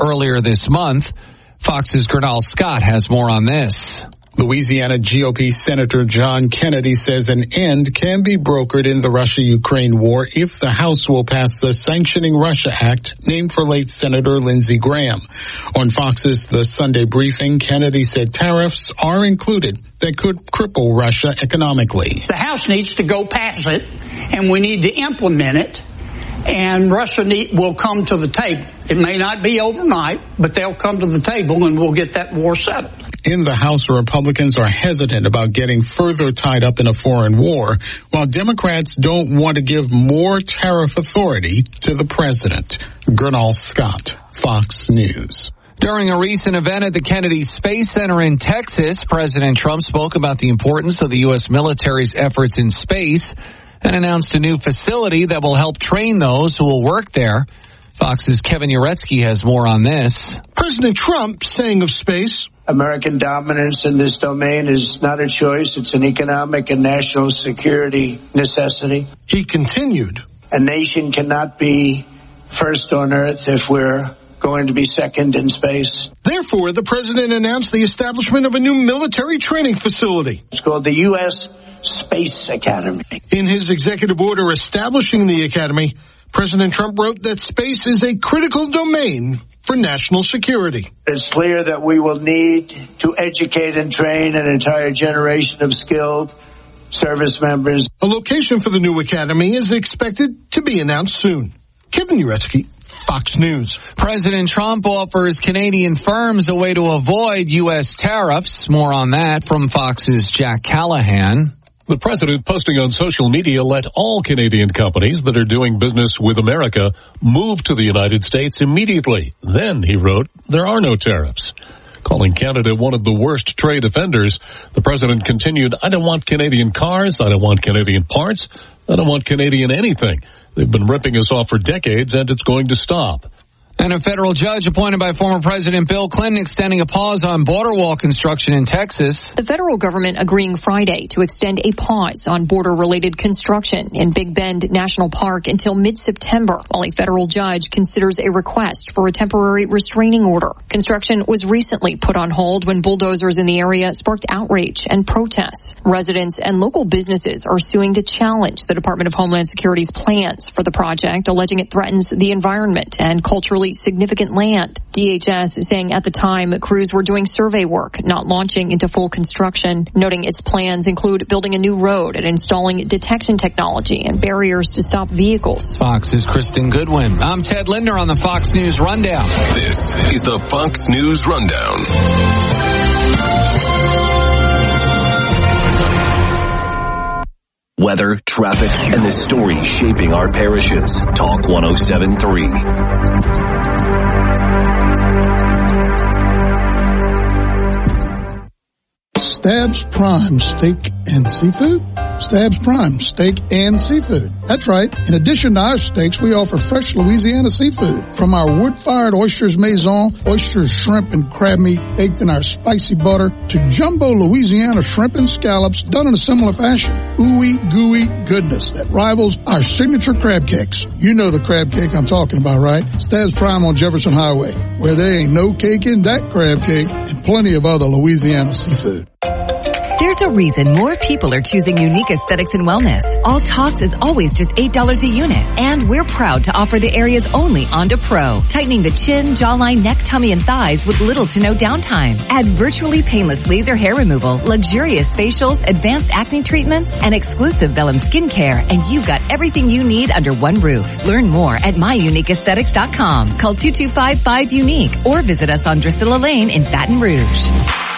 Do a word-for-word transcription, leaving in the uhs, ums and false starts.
earlier this month. Fox's Gernal Scott has more on this. Louisiana G O P Senator John Kennedy says an end can be brokered in the Russia-Ukraine war if the House will pass the Sanctioning Russia Act named for late Senator Lindsey Graham. On Fox's The Sunday Briefing, Kennedy said tariffs are included that could cripple Russia economically. The House needs to go pass it, and we need to implement it. And Russia need, will come to the table. It may not be overnight, but they'll come to the table and we'll get that war settled. In the House, Republicans are hesitant about getting further tied up in a foreign war, while Democrats don't want to give more tariff authority to the president. Gernal Scott, Fox News. During a recent event at the Kennedy Space Center in Texas, President Trump spoke about the importance of the U S military's efforts in space and announced a new facility that will help train those who will work there. Fox's Kevin Uretsky has more on this. President Trump saying of space, American dominance in this domain is not a choice. It's an economic and national security necessity. He continued, a nation cannot be first on Earth if we're going to be second in space. Therefore, the president announced the establishment of a new military training facility. It's called the U S Space Academy. In his executive order establishing the academy, President Trump wrote that space is a critical domain for national security. It's clear that we will need to educate and train an entire generation of skilled service members. A location for the new academy is expected to be announced soon. Kevin Uretsky, Fox News. President Trump offers Canadian firms a way to avoid U S tariffs. More on that from Fox's Jack Callahan. The president, posting on social media, let all Canadian companies that are doing business with America move to the United States immediately. Then, he wrote, there are no tariffs. Calling Canada one of the worst trade offenders, the president continued, I don't want Canadian cars, I don't want Canadian parts, I don't want Canadian anything. They've been ripping us off for decades, and it's going to stop. And a federal judge appointed by former President Bill Clinton extending a pause on border wall construction in Texas. The federal government agreeing Friday to extend a pause on border-related construction in Big Bend National Park until mid-September, while a federal judge considers a request for a temporary restraining order. Construction was recently put on hold when bulldozers in the area sparked outrage and protests. Residents and local businesses are suing to challenge the Department of Homeland Security's plans for the project, alleging it threatens the environment and culturally significant land. D H S is saying at the time crews were doing survey work, not launching into full construction, noting its plans include building a new road and installing detection technology and barriers to stop vehicles. Fox's Kristen Goodwin. I'm Ted Linder on the Fox News Rundown. This is the Fox News Rundown. Weather, traffic, and the stories shaping our parishes. Talk one oh seven point three. Stabs Prime Steak and Seafood? Stabs Prime Steak and Seafood. That's right. In addition to our steaks, we offer fresh Louisiana seafood. From our wood-fired oysters maison, oysters, shrimp, and crab meat baked in our spicy butter, to jumbo Louisiana shrimp and scallops done in a similar fashion. Ooey gooey goodness that rivals our signature crab cakes. You know the crab cake I'm talking about, right? Stabs Prime on Jefferson Highway, where there ain't no cake in that crab cake, and plenty of other Louisiana seafood. There's a reason more people are choosing Unique Aesthetics and Wellness. All Tops is always just eight dollars a unit. And we're proud to offer the area's only Onda Pro. Tightening the chin, jawline, neck, tummy, and thighs with little to no downtime. Add virtually painless laser hair removal, luxurious facials, advanced acne treatments, and exclusive Bellum skincare. And you've got everything you need under one roof. Learn more at my unique aesthetics dot com. Call two two five five unique or visit us on Drusilla Lane in Baton Rouge.